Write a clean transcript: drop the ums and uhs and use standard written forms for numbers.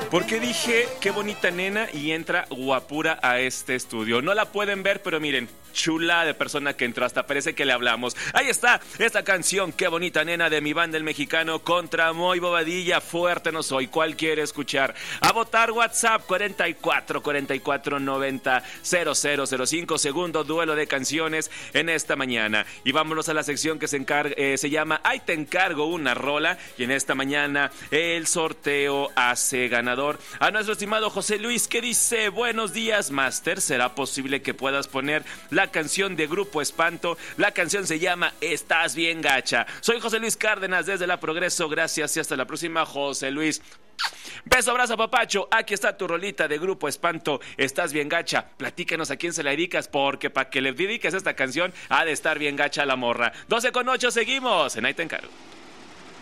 Porque dije, qué bonita nena, y entra guapura a este estudio. No la pueden ver, pero miren, chula de persona que entró, hasta parece que le hablamos. Ahí está, esta canción, qué bonita nena, de mi banda El Mexicano contra Moy Bobadilla. Fuerte no soy, ¿cuál quiere escuchar? A votar, WhatsApp 44 44 90 0005. Segundo duelo de canciones en esta mañana. Y vámonos a la sección que se llama Ahí te encargo una rola. Y en esta mañana el sorteo hace ganador a nuestro estimado José Luis, que dice: buenos días, Master, ¿será posible que puedas poner la canción de Grupo Espanto? La canción se llama Estás bien gacha. Soy José Luis Cárdenas desde La Progreso, gracias y hasta la próxima, José Luis. Beso, abrazo, papacho. Aquí está tu rolita de Grupo Espanto, Estás bien gacha. Platícanos a quién se la dedicas, porque para que le dediques esta canción ha de estar bien gacha la morra. 12:08, seguimos en Ahí te encargo.